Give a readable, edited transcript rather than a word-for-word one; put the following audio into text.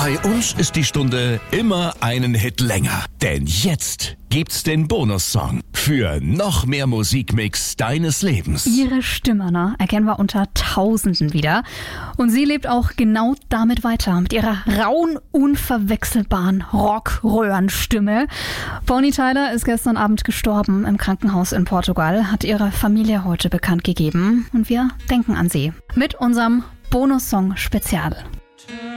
Bei uns ist die Stunde immer einen Hit länger. Denn jetzt gibt's den Bonussong für noch mehr Musikmix deines Lebens. Ihre Stimme, erkennen wir unter Tausenden wieder. Und sie lebt auch genau damit weiter, mit ihrer rauen, unverwechselbaren Rockröhrenstimme. Bonnie Tyler ist gestern Abend gestorben im Krankenhaus in Portugal, hat ihre Familie heute bekannt gegeben. Und wir denken an sie mit unserem Bonussong-Spezial.